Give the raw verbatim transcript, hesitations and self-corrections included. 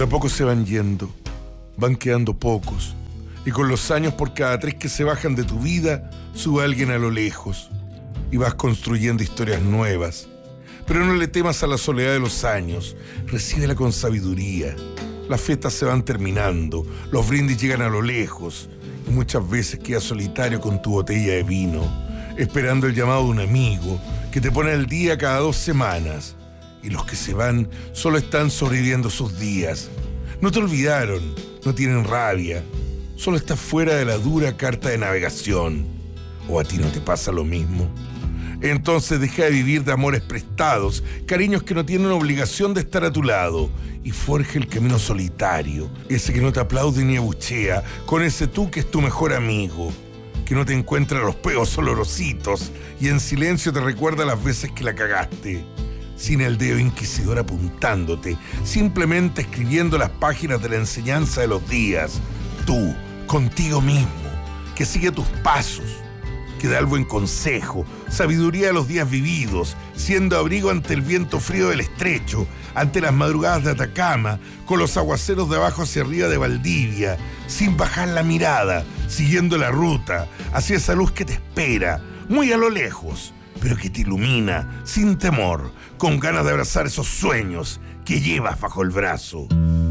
a poco se van yendo, van quedando pocos, y con los años por cada tres que se bajan de tu vida, sube alguien a lo lejos, y vas construyendo historias nuevas. Pero no le temas a la soledad de los años, recíbela con sabiduría. Las fiestas se van terminando, los brindis llegan a lo lejos, y muchas veces quedas solitario con tu botella de vino, esperando el llamado de un amigo que te pone al día cada dos semanas. Y los que se van solo están sobreviviendo sus días. No te olvidaron, no tienen rabia, solo estás fuera de la dura carta de navegación. ¿O a ti no te pasa lo mismo? Entonces deja de vivir de amores prestados, cariños que no tienen obligación de estar a tu lado, y forja el camino solitario, ese que no te aplaude ni abuchea, con ese tú que es tu mejor amigo, que no te encuentra los peos olorositos y en silencio te recuerda las veces que la cagaste, sin el dedo inquisidor apuntándote, simplemente escribiendo las páginas de la enseñanza de los días. Tú, contigo mismo, que sigue tus pasos, que da el buen consejo, sabiduría de los días vividos, siendo abrigo ante el viento frío del estrecho, ante las madrugadas de Atacama, con los aguaceros de abajo hacia arriba de Valdivia, sin bajar la mirada, siguiendo la ruta, hacia esa luz que te espera, muy a lo lejos, pero que te ilumina, sin temor, con ganas de abrazar esos sueños que llevas bajo el brazo.